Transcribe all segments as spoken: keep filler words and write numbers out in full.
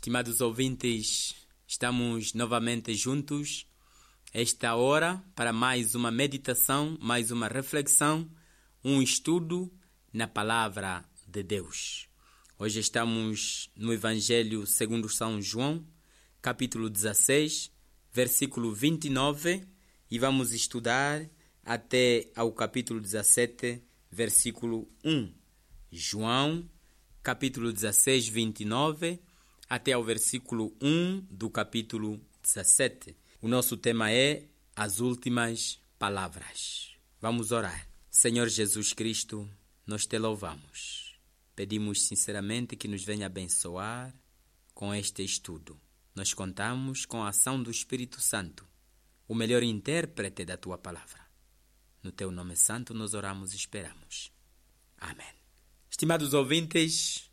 Estimados ouvintes, estamos novamente juntos esta hora para mais uma meditação, mais uma reflexão, um estudo na Palavra de Deus. Hoje estamos no Evangelho segundo São João, capítulo dezesseis, versículo vinte e nove, e vamos estudar até ao capítulo dezessete, versículo um. João, capítulo dezesseis, vinte e nove, até ao versículo um do capítulo dezessete. O nosso tema é as últimas palavras. Vamos orar. Senhor Jesus Cristo, nós te louvamos. Pedimos sinceramente que nos venha abençoar com este estudo. Nós contamos com a ação do Espírito Santo, o melhor intérprete da tua palavra. No teu nome santo nós oramos e esperamos. Amém. Estimados ouvintes,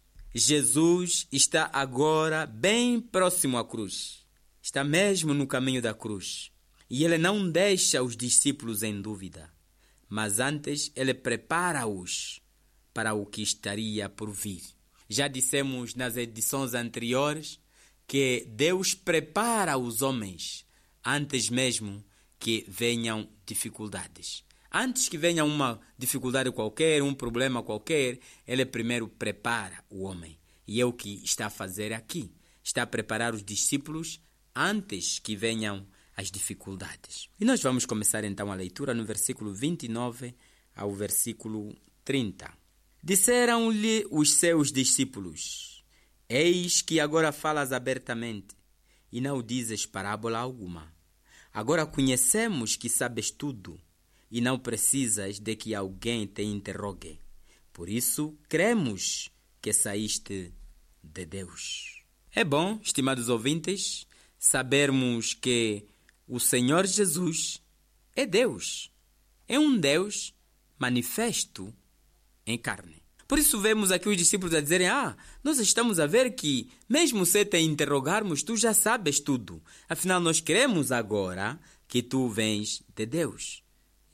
Jesus está agora bem próximo à cruz. Está mesmo no caminho da cruz. E ele não deixa os discípulos em dúvida, mas antes ele prepara-os para o que estaria por vir. Já dissemos nas edições anteriores que Deus prepara os homens antes mesmo que venham dificuldades. Antes que venha uma dificuldade qualquer, um problema qualquer, ele primeiro prepara o homem. E é o que está a fazer aqui. Está a preparar os discípulos antes que venham as dificuldades. E nós vamos começar então a leitura no versículo vinte e nove ao versículo trinta. Disseram-lhe os seus discípulos: Eis que agora falas abertamente e não dizes parábola alguma. Agora conhecemos que sabes tudo e não precisas de que alguém te interrogue. Por isso, cremos que saíste de Deus. É bom, estimados ouvintes, sabermos que o Senhor Jesus é Deus. É um Deus manifesto em carne. Por isso vemos aqui os discípulos a dizerem: Ah, nós estamos a ver que, mesmo se te interrogarmos, tu já sabes tudo. Afinal, nós cremos agora que tu vens de Deus.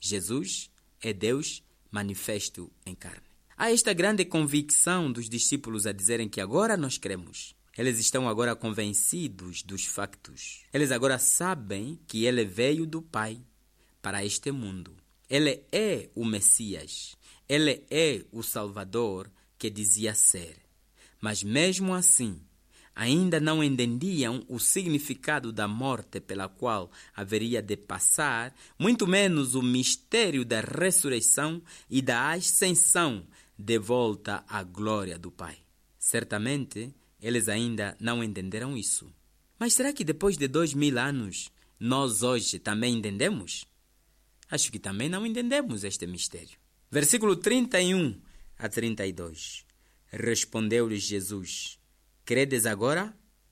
Jesus é Deus manifesto em carne. Há esta grande convicção dos discípulos a dizerem que agora nós cremos. Eles estão agora convencidos dos factos. Eles agora sabem que ele veio do Pai para este mundo. Ele é o Messias. Ele é o Salvador que dizia ser. Mas mesmo assim, ainda não entendiam o significado da morte pela qual haveria de passar, muito menos o mistério da ressurreição e da ascensão de volta à glória do Pai. Certamente, eles ainda não entenderam isso. Mas será que depois de dois mil anos, nós hoje também entendemos? Acho que também não entendemos este mistério. Versículo trinta e um a trinta e dois. Respondeu-lhes Jesus: Credes agora?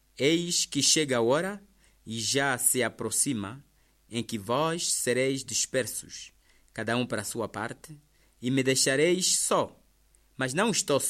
Eis que chega a hora, e já se aproxima, em que vós sereis dispersos, cada um para a sua parte, e me deixareis só. Mas não estou